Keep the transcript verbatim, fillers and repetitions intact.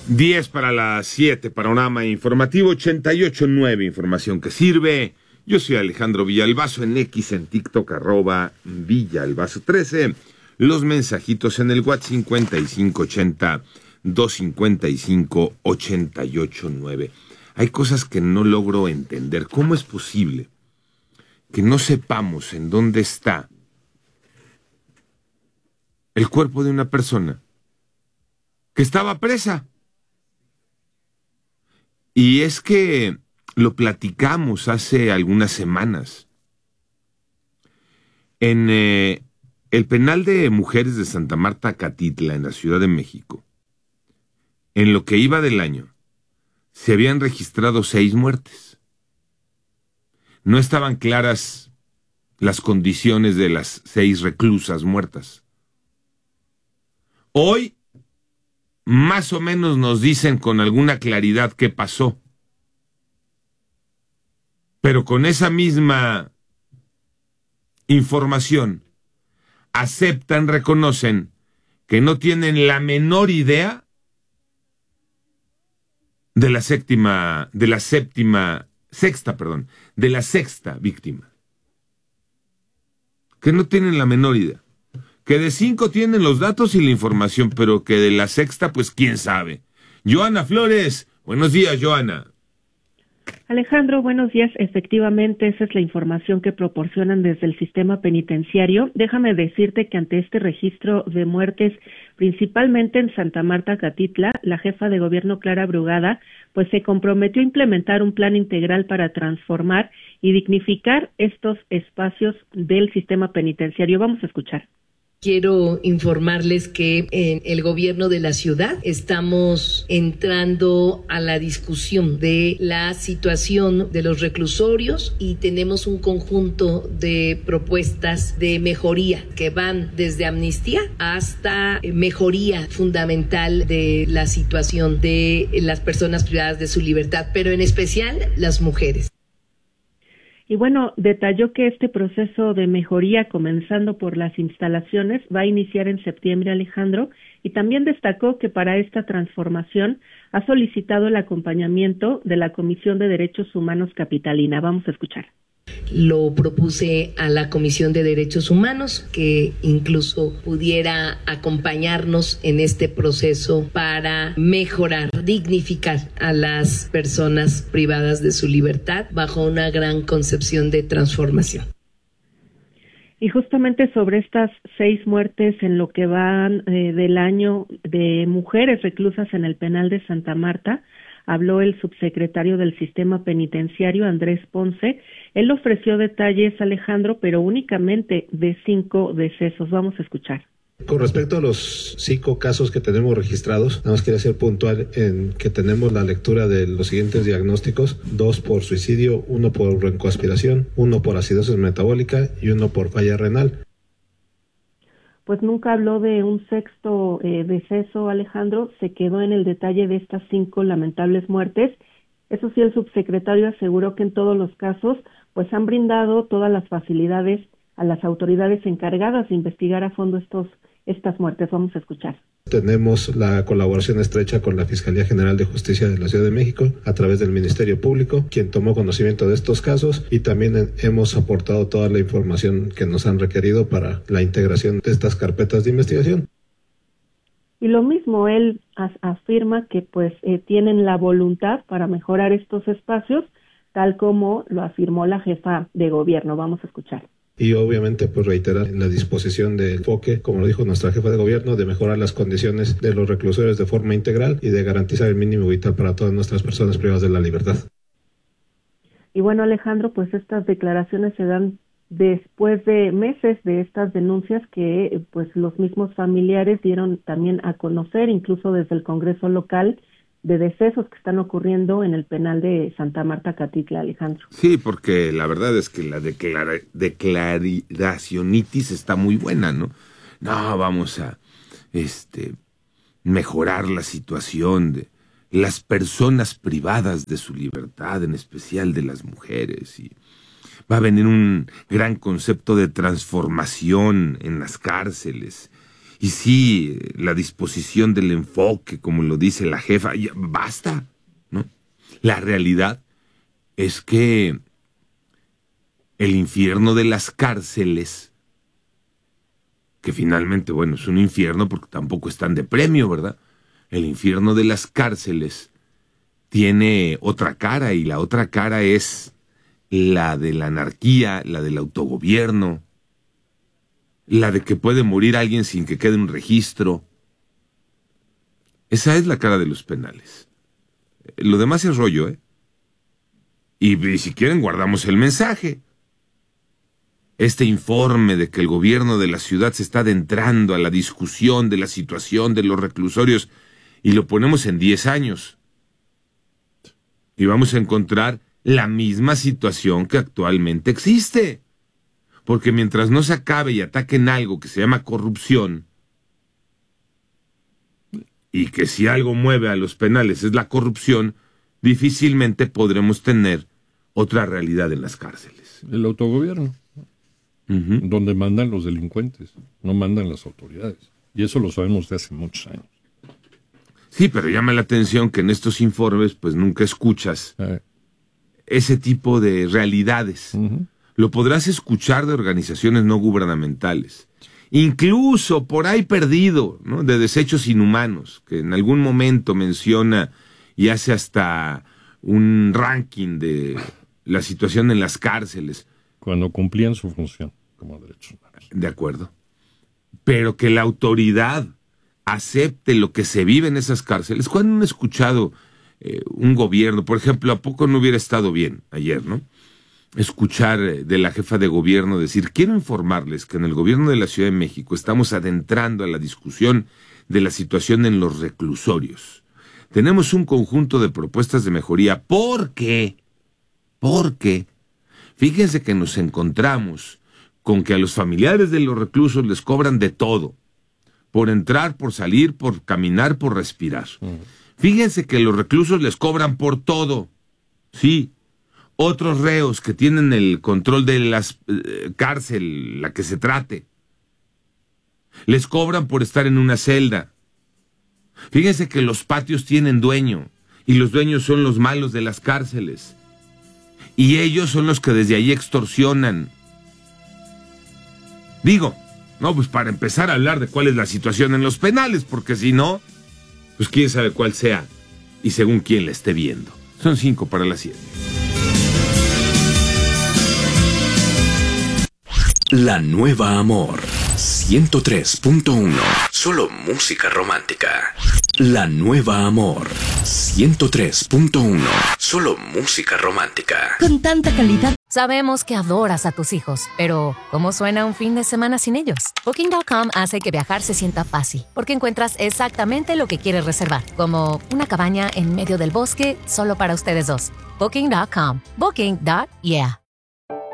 diez para las siete, panorama informativo ochenta y ocho punto nueve, información que sirve. Yo soy Alejandro Villalbazo, en X, en TikTok, arroba Villalbazo trece. Los mensajitos en el WhatsApp cincuenta y cinco ochenta, doscientos cincuenta y cinco, ochenta y ocho nueve. Hay cosas que no logro entender. ¿Cómo es posible que no sepamos en dónde está el cuerpo de una persona que estaba presa? Y es que lo platicamos hace algunas semanas. En eh, el penal de mujeres de Santa Marta, Catitla, en la Ciudad de México, en lo que iba del año, se habían registrado seis muertes. No estaban claras las condiciones de las seis reclusas muertas. Hoy, más o menos nos dicen con alguna claridad qué pasó. Pero con esa misma información, aceptan, reconocen que no tienen la menor idea de la séptima, de la séptima, sexta, perdón, de la sexta víctima. Que no tienen la menor idea. Que de cinco tienen los datos y la información, pero que de la sexta, pues quién sabe. Joana Flores, buenos días, Joana. Alejandro, buenos días. Efectivamente, esa es la información que proporcionan desde el sistema penitenciario. Déjame decirte que ante este registro de muertes, principalmente en Santa Marta, Catitla, la jefa de gobierno, Clara Brugada, pues se comprometió a implementar un plan integral para transformar y dignificar estos espacios del sistema penitenciario. Vamos a escuchar. Quiero informarles que en el gobierno de la ciudad estamos entrando a la discusión de la situación de los reclusorios y tenemos un conjunto de propuestas de mejoría que van desde amnistía hasta mejoría fundamental de la situación de las personas privadas de su libertad, pero en especial las mujeres. Y bueno, detalló que este proceso de mejoría, comenzando por las instalaciones, va a iniciar en septiembre, Alejandro, y también destacó que para esta transformación ha solicitado el acompañamiento de la Comisión de Derechos Humanos Capitalina. Vamos a escuchar. Lo propuse a la Comisión de Derechos Humanos, que incluso pudiera acompañarnos en este proceso para mejorar, dignificar a las personas privadas de su libertad bajo una gran concepción de transformación. Y justamente sobre estas seis muertes en lo que van eh, del año de mujeres reclusas en el penal de Santa Marta, habló el subsecretario del Sistema Penitenciario, Andrés Ponce. Él ofreció detalles, Alejandro, pero únicamente de cinco decesos. Vamos a escuchar. Con respecto a los cinco casos que tenemos registrados, nada más quería ser puntual en que tenemos la lectura de los siguientes diagnósticos: dos por suicidio, uno por broncoaspiración, uno por acidosis metabólica y uno por falla renal. Pues nunca habló de un sexto eh, deceso, Alejandro, se quedó en el detalle de estas cinco lamentables muertes. Eso sí, el subsecretario aseguró que en todos los casos pues han brindado todas las facilidades a las autoridades encargadas de investigar a fondo estos estas muertes. Vamos a escuchar. Tenemos la colaboración estrecha con la Fiscalía General de Justicia de la Ciudad de México a través del Ministerio Público, quien tomó conocimiento de estos casos, y también hemos aportado toda la información que nos han requerido para la integración de estas carpetas de investigación. Y lo mismo, él as- afirma que pues eh, tienen la voluntad para mejorar estos espacios, tal como lo afirmó la jefa de gobierno. Vamos a escuchar. Y obviamente pues reiterar la disposición de enfoque, como lo dijo nuestra jefa de gobierno, de mejorar las condiciones de los reclusorios de forma integral y de garantizar el mínimo vital para todas nuestras personas privadas de la libertad. Y bueno, Alejandro, pues estas declaraciones se dan después de meses de estas denuncias que pues los mismos familiares dieron también a conocer, incluso desde el Congreso local, de decesos que están ocurriendo en el penal de Santa Marta, Catitla, Alejandro. Sí, porque la verdad es que la declara- declaracionitis está muy buena, ¿no? No, vamos a este mejorar la situación de las personas privadas de su libertad, en especial de las mujeres, y va a venir un gran concepto de transformación en las cárceles. Y sí, la disposición del enfoque, como lo dice la jefa, ya, basta, ¿no? La realidad es que el infierno de las cárceles, que finalmente, bueno, es un infierno porque tampoco están de premio, ¿verdad? El infierno de las cárceles tiene otra cara, y la otra cara es la de la anarquía, la del autogobierno, la de que puede morir alguien sin que quede un registro. Esa es la cara de los penales. Lo demás es rollo, ¿eh? Y, y si quieren guardamos el mensaje. Este informe de que el gobierno de la ciudad se está adentrando a la discusión de la situación de los reclusorios, y lo ponemos en diez años. Y vamos a encontrar la misma situación que actualmente existe. Porque mientras no se acabe y ataquen algo que se llama corrupción, y que si algo mueve a los penales es la corrupción, difícilmente podremos tener otra realidad en las cárceles. El autogobierno, uh-huh. donde mandan los delincuentes, no mandan las autoridades. Y eso lo sabemos de hace muchos años. Sí, pero llama la atención que en estos informes pues nunca escuchas eh. ese tipo de realidades. Uh-huh. Lo podrás escuchar de organizaciones no gubernamentales, incluso por ahí perdido, ¿no? De Desechos Inhumanos, que en algún momento menciona y hace hasta un ranking de la situación en las cárceles. Cuando cumplían su función como derechos humanos. De acuerdo. Pero que la autoridad acepte lo que se vive en esas cárceles. ¿Cuándo han escuchado eh, un gobierno? Por ejemplo, ¿a poco no hubiera estado bien ayer, no? Escuchar de la jefa de gobierno decir: quiero informarles que en el gobierno de la Ciudad de México estamos adentrando a la discusión de la situación en los reclusorios. Tenemos un conjunto de propuestas de mejoría. ¿Por qué? Porque fíjense que nos encontramos con que a los familiares de los reclusos les cobran de todo. Por entrar, por salir, por caminar, por respirar. Uh-huh. Fíjense que los reclusos les cobran por todo. Sí. Otros reos que tienen el control de la eh, cárcel, la que se trate, les cobran por estar en una celda. Fíjense que los patios tienen dueño, y los dueños son los malos de las cárceles. Y ellos son los que desde ahí extorsionan. Digo, no, pues para empezar a hablar de cuál es la situación en los penales, porque si no, pues quién sabe cuál sea, y según quién la esté viendo. Son cinco para las siete. La Nueva Amor ciento tres punto uno. Solo música romántica. La Nueva Amor ciento tres punto uno. Solo música romántica. Con tanta calidad. Sabemos que adoras a tus hijos, pero ¿cómo suena un fin de semana sin ellos? Booking punto com hace que viajar se sienta fácil, porque encuentras exactamente lo que quieres reservar, como una cabaña en medio del bosque solo para ustedes dos. Booking punto com. Booking. Yeah.